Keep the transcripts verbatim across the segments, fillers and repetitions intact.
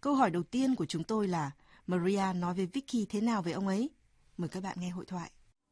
Câu hỏi đầu tiên của chúng tôi là Maria nói với Vicky thế nào về ông ấy? Mời các bạn nghe hội thoại.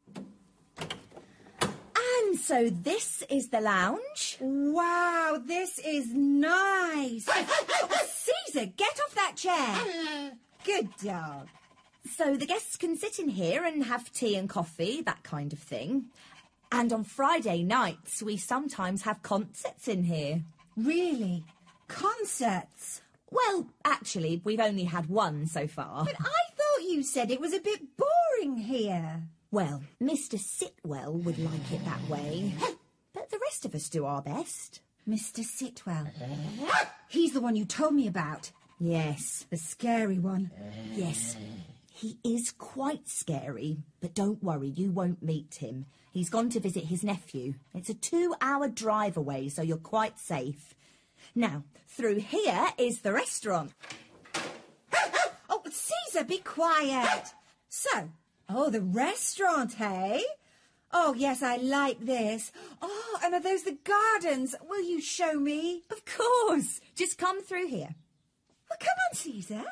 And so this is the lounge. Wow, this is nice. Caesar, get off that chair. Good dog. So the guests can sit in here and have tea and coffee, that kind of thing. And on Friday nights, we sometimes have concerts in here. Really? Concerts? Well, actually, we've only had one so far. But I thought you said it was a bit boring here. Well, Mister Sitwell would like it that way. But the rest of us do our best. Mister Sitwell. He's the one you told me about. Yes. The scary one. Yes. He is quite scary, but don't worry, you won't meet him. He's gone to visit his nephew. It's a two-hour drive away, so you're quite safe. Now, through here is the restaurant. Oh, Caesar, be quiet. So, oh, the restaurant, hey? Oh, yes, I like this. Oh, and are those the gardens? Will you show me? Of course. Just come through here. Well, come on, Caesar.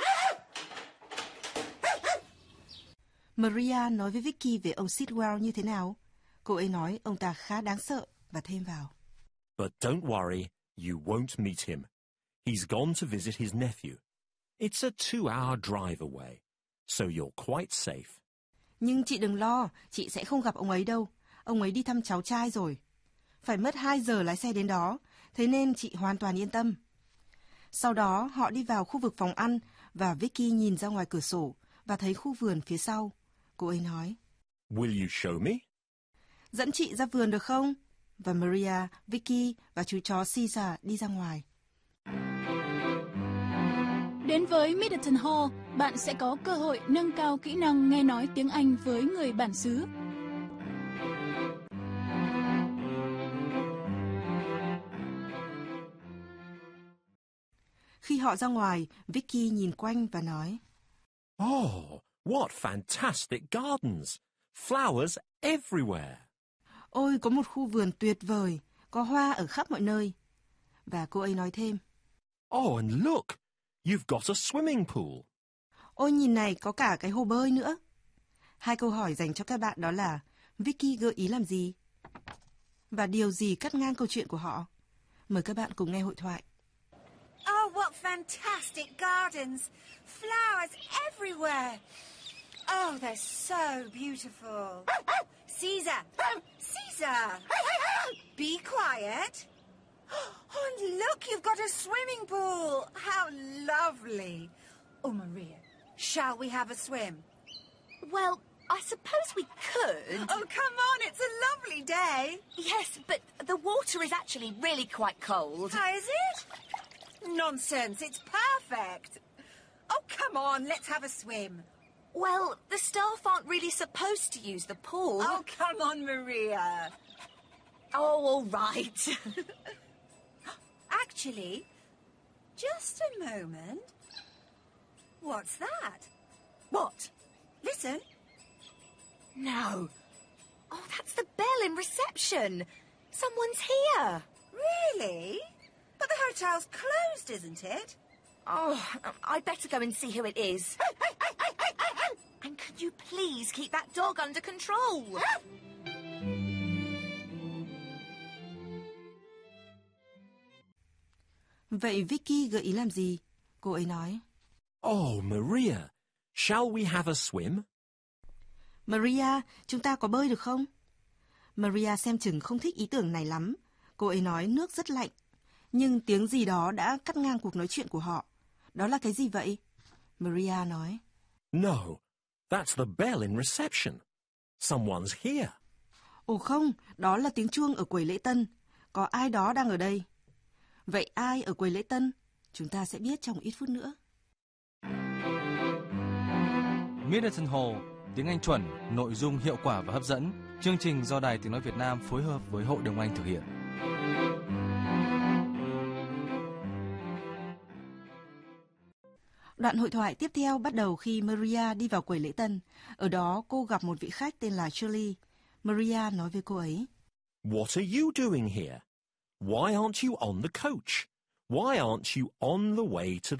Maria nói với Vicky về ông Sitwell như thế nào? Cô ấy nói ông ta khá đáng sợ và thêm vào. But don't worry, you won't meet him. He's gone to visit his nephew. It's a two-hour drive away, so you're quite safe. Nhưng chị đừng lo, chị sẽ không gặp ông ấy đâu. Ông ấy đi thăm cháu trai rồi. Phải mất hai giờ lái xe đến đó, thế nên chị hoàn toàn yên tâm. Sau đó họ đi vào khu vực phòng ăn và Vicky nhìn ra ngoài cửa sổ và thấy khu vườn phía sau. Cô ấy nói, Will you show me? Dẫn chị ra vườn được không? Và Maria, Vicky và chú chó Caesar đi ra ngoài. Đến với Middleton Hall, bạn sẽ có cơ hội nâng cao kỹ năng nghe nói tiếng Anh với người bản xứ. Khi họ ra ngoài, Vicky nhìn quanh và nói, Oh, what fantastic gardens! Flowers everywhere. Ôi, có một khu vườn tuyệt vời, có hoa ở khắp mọi nơi. Và cô ấy nói thêm, Oh, and look, you've got a swimming pool. Ôi, nhìn này, có cả cái hồ bơi nữa. Hai câu hỏi dành cho các bạn đó là, Vicky gợi ý làm gì? Và điều gì cắt ngang câu chuyện của họ? Mời các bạn cùng nghe hội thoại. Oh, what fantastic gardens. Flowers everywhere. Oh, they're so beautiful. Caesar! Caesar! Be quiet. Oh, and look, you've got a swimming pool. How lovely. Oh, Maria, shall we have a swim? Well, I suppose we could. Oh, come on, it's a lovely day. Yes, but the water is actually really quite cold. How is it? Nonsense, it's perfect. Oh, come on, let's have a swim. Well, the staff aren't really supposed to use the pool. Oh, come on, Maria. Oh, all right. Actually, just a moment. What's that? What? Listen. No. Oh, that's the bell in reception. Someone's here. Really? But the hotel's closed, isn't it? Oh, I'd better go and see who it is. And can you please keep that dog under control? Vậy Vicky gợi ý làm gì? Cô ấy nói, Oh, Maria, shall we have a swim? Maria, chúng ta có bơi được không? Maria xem chừng không thích ý tưởng này lắm. Cô ấy nói nước rất lạnh. Nhưng tiếng gì đó đã cắt ngang cuộc nói chuyện của họ. Đó là cái gì vậy? Maria nói, No, that's the bell in reception. Someone's here. Ồ không, đó là tiếng chuông ở quầy lễ tân. Có ai đó đang ở đây. Vậy ai ở quầy lễ tân? Chúng ta sẽ biết trong ít phút nữa. Middleton Hall, tiếng Anh chuẩn, nội dung hiệu quả và hấp dẫn. Chương trình do Đài Tiếng Nói Việt Nam phối hợp với Hội Đồng Anh thực hiện. Đoạn hội thoại tiếp theo bắt đầu khi Maria đi vào quầy lễ tân. Ở đó cô gặp một vị khách tên là Shirley. Maria nói với cô ấy, What are you doing here? Why aren't you on the coach? Why aren't you on the way to